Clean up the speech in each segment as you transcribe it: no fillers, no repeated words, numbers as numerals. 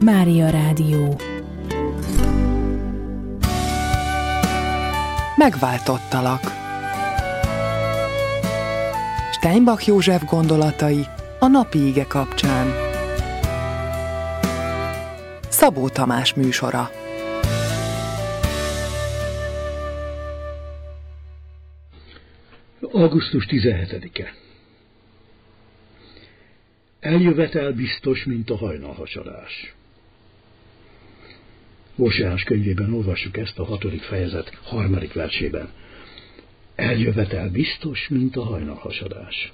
Mária Rádió. Megváltottalak. Steinbach József gondolatai a napi ige kapcsán. Szabó Tamás műsora. Augusztus 17-e. Eljövetel biztos, mint a hajnalhasadás. Hóseás könyvében olvassuk ezt a 6. fejezet 3. versében. Eljövetel biztos, mint a hajnalhasadás.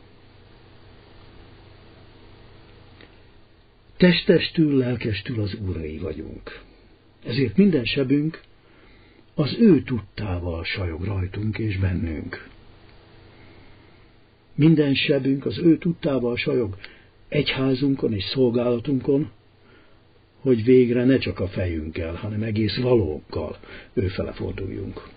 Testestül, lelkestül az Úré vagyunk. Ezért minden sebünk az ő tudtával sajog rajtunk és bennünk. Minden sebünk az ő tudtával sajog egyházunkon és szolgálatunkon, hogy végre ne csak a fejünkkel, hanem egész valókkal őfele forduljunk.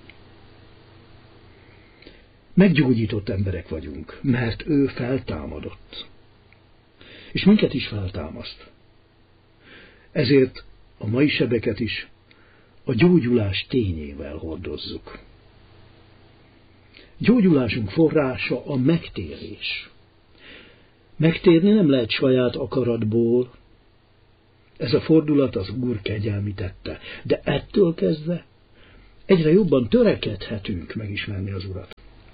Meggyógyított emberek vagyunk, mert ő feltámadott. És minket is feltámaszt. Ezért a mai sebeket is a gyógyulás tényével hordozzuk. Gyógyulásunk forrása a megtérés. Megtérni nem lehet saját akaratból, ez a fordulat az Úr kegyelmi tette, de ettől kezdve egyre jobban törekedhetünk megismerni az Urat.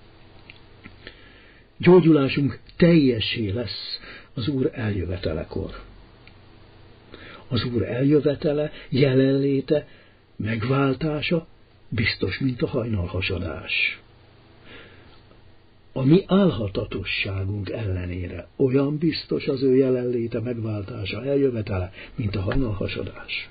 Gyógyulásunk teljessé lesz az Úr eljövetelekor. Az Úr eljövetele, jelenléte, megváltása biztos, mint a hajnalhasadás. A mi álhatatosságunk ellenére olyan biztos az ő jelenléte, megváltása, eljövetele, mint a hajnalhasadás.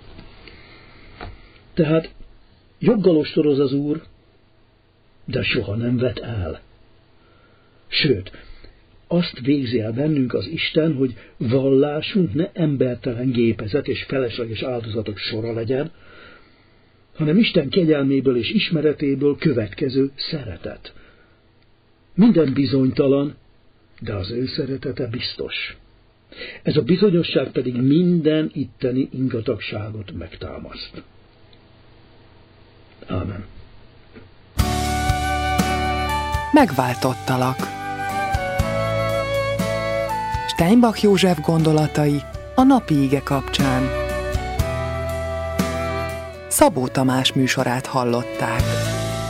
Tehát joggal ostoroz az Úr, de soha nem vet el. Sőt, azt végzi el bennünk az Isten, hogy vallásunk ne embertelen gépezet és felesleges áldozatok sora legyen, hanem Isten kegyelméből és ismeretéből következő szeretet. Minden bizonytalan, de az ő szeretete biztos. Ez a bizonyosság pedig minden itteni ingatagságot megtámaszt. Ámen. Megváltottalak. Steinbach József gondolatai a napi ige kapcsán. Szabó Tamás műsorát hallották.